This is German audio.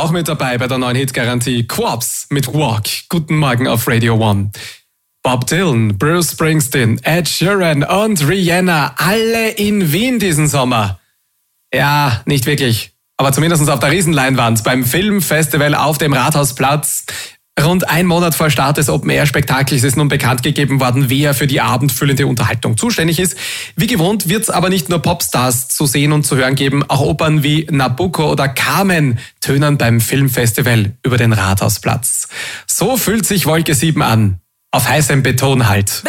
auch mit dabei bei der neuen Hitgarantie. Quabs mit Walk. Guten Morgen auf Radio One. Bob Dylan, Bruce Springsteen, Ed Sheeran und Rihanna, alle in Wien diesen Sommer. Ja, nicht wirklich, aber zumindest auf der Riesenleinwand beim Filmfestival auf dem Rathausplatz. Rund 1 Monat vor Start des Open-Air-Spektakels ist nun bekannt gegeben worden, wer für die abendfüllende Unterhaltung zuständig ist. Wie gewohnt wird es aber nicht nur Popstars zu sehen und zu hören geben, auch Opern wie Nabucco oder Carmen tönen beim Filmfestival über den Rathausplatz. So fühlt sich Wolke 7 an. Auf heißem Beton halt.